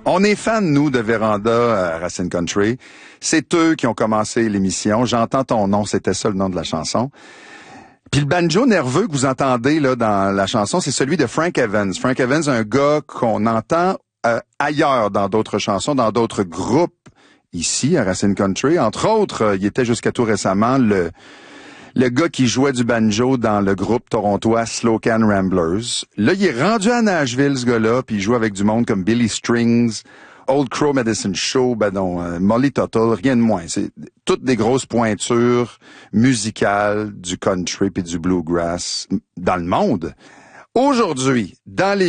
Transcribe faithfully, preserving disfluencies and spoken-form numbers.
On est fans, nous, de Véranda à Racine Country. C'est eux qui ont commencé l'émission. J'entends ton nom, c'était ça le nom de la chanson. Puis le banjo nerveux que vous entendez là dans la chanson, c'est celui de Frank Evans. Frank Evans, un gars qu'on entend euh, ailleurs dans d'autres chansons, dans d'autres groupes ici à Racine Country. Entre autres, euh, il était jusqu'à tout récemment le le gars qui jouait du banjo dans le groupe torontois Slow Can Ramblers. Là, il est rendu à Nashville, ce gars-là, puis il joue avec du monde comme Billy Strings, Old Crow Medicine Show, ben non, euh, Molly Tuttle, rien de moins. C'est toutes des grosses pointures musicales du country puis du bluegrass dans le monde. Aujourd'hui, dans les